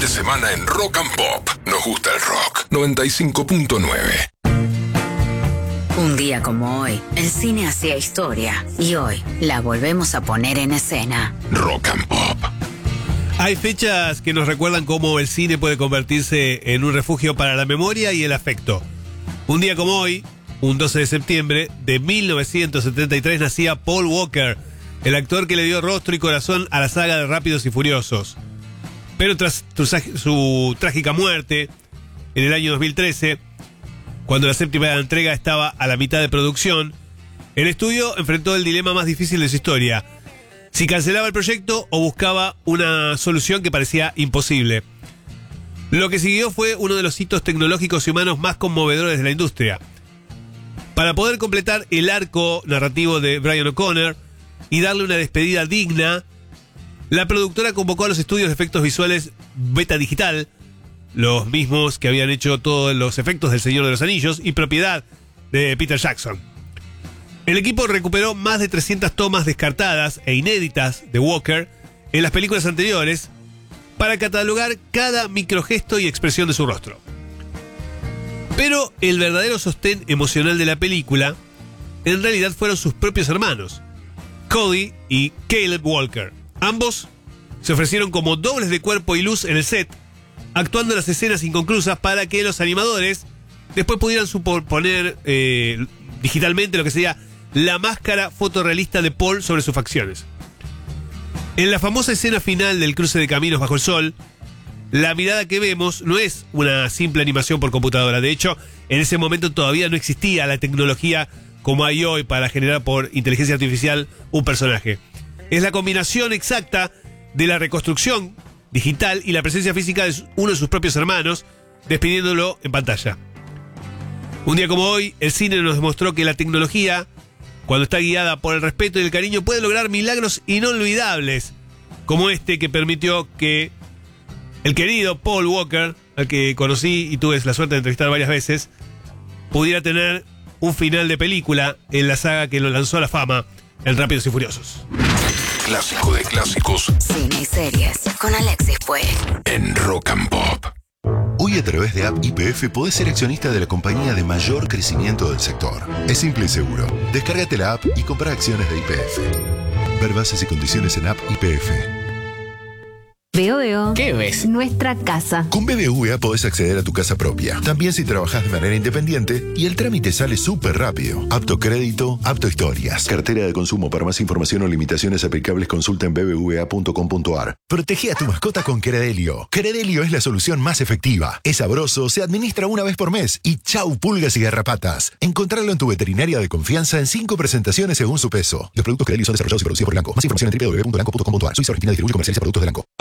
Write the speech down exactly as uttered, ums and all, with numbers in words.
de semana en Rock and Pop. Nos gusta el rock. noventa y cinco punto nueve. Un día como hoy, el cine hacía historia y hoy la volvemos a poner en escena. Rock and Pop. Hay fechas que nos recuerdan cómo el cine puede convertirse en un refugio para la memoria y el afecto. Un día como hoy, un doce de septiembre de mil novecientos setenta y tres, nacía Paul Walker, el actor que le dio rostro y corazón a la saga de Rápidos y Furiosos. Pero tras su trágica muerte, en el año dos mil trece, cuando la séptima entrega estaba a la mitad de producción, el estudio enfrentó el dilema más difícil de su historia: si cancelaba el proyecto o buscaba una solución que parecía imposible. Lo que siguió fue uno de los hitos tecnológicos y humanos más conmovedores de la industria. Para poder completar el arco narrativo de Brian O'Connor y darle una despedida digna, la productora convocó a los estudios de efectos visuales Beta Digital, los mismos que habían hecho todos los efectos del Señor de los Anillos y propiedad de Peter Jackson. El equipo recuperó más de trescientas tomas descartadas e inéditas de Walker en las películas anteriores para catalogar cada microgesto y expresión de su rostro. Pero el verdadero sostén emocional de la película en realidad fueron sus propios hermanos, Cody y Caleb Walker. Ambos se ofrecieron como dobles de cuerpo y luz en el set, actuando en las escenas inconclusas para que los animadores después pudieran superponer eh, digitalmente lo que sería la máscara fotorrealista de Paul sobre sus facciones. En la famosa escena final del cruce de caminos bajo el sol, la mirada que vemos no es una simple animación por computadora. De hecho, en ese momento todavía no existía la tecnología como hay hoy para generar por inteligencia artificial un personaje. Es la combinación exacta de la reconstrucción digital y la presencia física de uno de sus propios hermanos, despidiéndolo en pantalla. Un día como hoy, el cine nos demostró que la tecnología, cuando está guiada por el respeto y el cariño, puede lograr milagros inolvidables, como este que permitió que el querido Paul Walker, al que conocí y tuve la suerte de entrevistar varias veces, pudiera tener un final de película en la saga que lo lanzó a la fama, en Rápidos y Furiosos. Clásico de clásicos. Cine y series con Alexis Puig. En Rock and Pop. Hoy a través de App Y P F podés ser accionista de la compañía de mayor crecimiento del sector. Es simple y seguro. Descárgate la app y compra acciones de Y P F. Ver bases y condiciones en App Y P F. Veo, veo. ¿Qué ves? Nuestra casa. Con B B V A podés acceder a tu casa propia, también si trabajás de manera independiente, y el trámite sale súper rápido. Apto crédito, apto historias. Cartera de consumo. Para más información o limitaciones aplicables, consulta en b b v a punto com punto a r. Protege a tu mascota con Credelio. Credelio es la solución más efectiva. Es sabroso, se administra una vez por mes y chau pulgas y garrapatas. Encontrarlo en tu veterinaria de confianza en cinco presentaciones según su peso. Los productos Credelio son desarrollados y producidos por Elanco. Más información en w w w punto elanco punto com punto a r. Suiza Argentina distribuye y comercializa productos de Elanco.